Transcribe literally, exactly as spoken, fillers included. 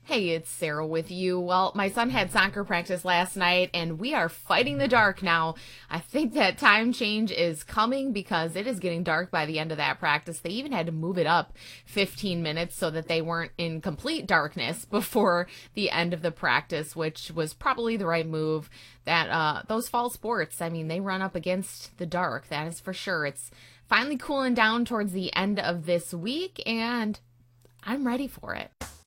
Hey, it's Sarah with you. Well, my son had soccer practice last night and we are fighting the dark now. I think that time change is coming because it is getting dark by the end of that practice. They even had to move it up fifteen minutes so that they weren't in complete darkness before the end of the practice, which was probably the right move. That uh, those fall sports, I mean, they run up against the dark. That is for sure. It's finally cooling down towards the end of this week and I'm ready for it.